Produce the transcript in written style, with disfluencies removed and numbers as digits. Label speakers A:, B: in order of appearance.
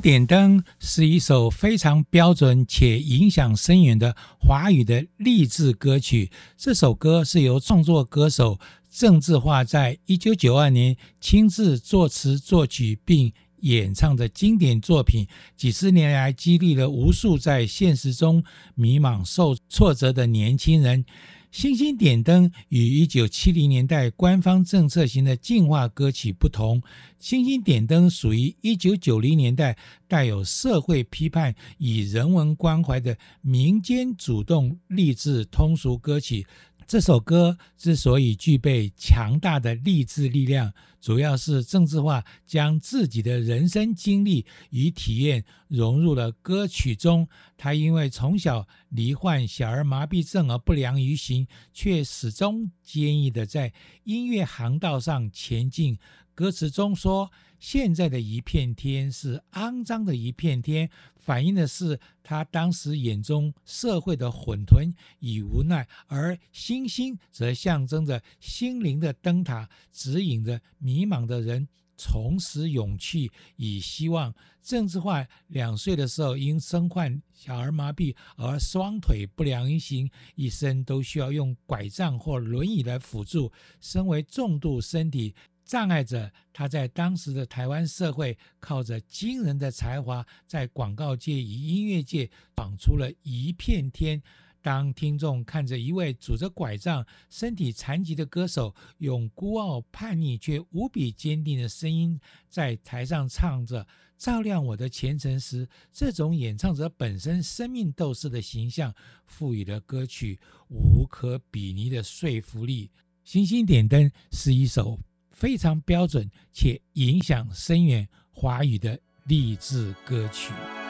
A: 点灯是一首非常标准且影响深远的华语的励志歌曲。这首歌是由创作歌手郑智化在1992年亲自作词作曲并演唱的经典作品，几十年来激励了无数在现实中迷茫受挫折的年轻人。星星点灯与1970年代官方政策型的进化歌曲不同，星星点灯属于1990年代带有社会批判以人文关怀的民间主动励志通俗歌曲。这首歌之所以具备强大的励志力量，主要是郑智化将自己的人生经历与体验融入了歌曲中。他因为从小罹患小儿麻痹症而不良于行，却始终坚毅地在音乐航道上前进。歌词中说，现在的一片天是肮脏的一片天，反映的是他当时眼中社会的混沌与无奈，而星星则象征着心灵的灯塔，指引着迷茫的人重拾勇气与希望。郑智化2岁的时候因身患小儿麻痹而双腿不良于行，一生都需要用拐杖或轮椅来辅助。身为重度身体障碍者，他在当时的台湾社会靠着惊人的才华，在广告界与音乐界闯出了一片天。当听众看着一位拄着拐杖、身体残疾的歌手，用孤傲、叛逆却无比坚定的声音在台上唱着照亮我的前程时，这种演唱者本身生命斗士的形象，赋予了歌曲无可比拟的说服力。星星点灯是一首非常标准且影响深远华语的励志歌曲。